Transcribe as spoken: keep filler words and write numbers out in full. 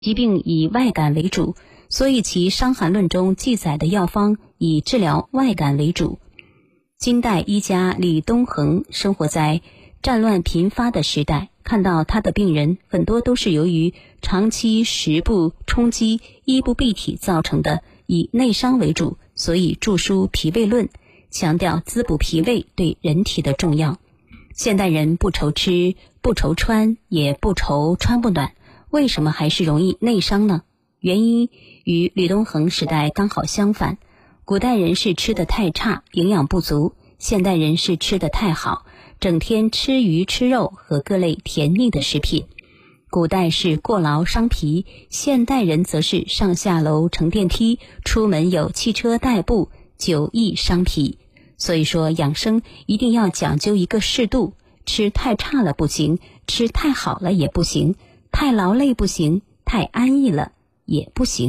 疾病以外感为主，所以其《伤寒论》中记载的药方以治疗外感为主。金代医家李东衡生活在战乱频发的时代，看到他的病人很多都是由于长期食不充饥、衣不蔽体造成的，以内伤为主，所以著书《脾胃论》，强调滋补脾胃对人体的重要。现代人不愁吃，不愁穿，也不愁穿不暖，为什么还是容易内伤呢？原因与李东衡时代刚好相反。古代人是吃得太差，营养不足；现代人是吃得太好，整天吃鱼吃肉和各类甜腻的食品。古代是过劳伤脾，现代人则是上下楼乘电梯，出门有汽车代步，久易伤脾。所以说养生一定要讲究一个适度，吃太差了不行，吃太好了也不行，太劳累不行，太安逸了也不行。